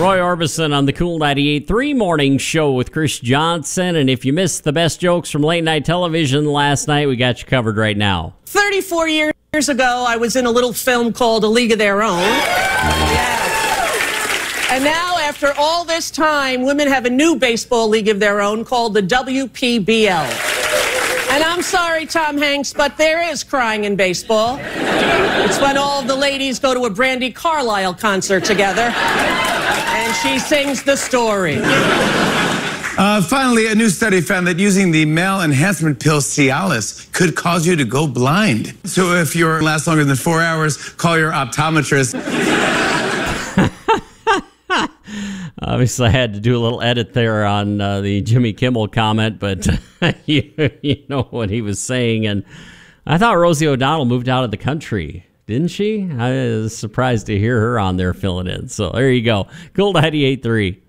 Roy Orbison on the Cool 98.3 Morning Show with Chris Johnson. And if you missed the best jokes from late night television last night, we got you covered right now. 34 years ago, I was in a little film called A League of Their Own. Yes. And now, after all this time, women have a new baseball league of their own called the WPBL. And I'm sorry, Tom Hanks, but there is crying in baseball. It's when all of the ladies go to a Brandi Carlile concert together, and she sings the story. Finally, a new study found that using the male enhancement pill Cialis could cause you to go blind. So if you last longer than 4 hours, call your optometrist. Obviously, I had to do a little edit there on the Jimmy Kimmel comment, but you know what he was saying. And I thought Rosie O'Donnell moved out of the country, didn't she? I was surprised to hear her on there filling in. So there you go. Cool 98.3.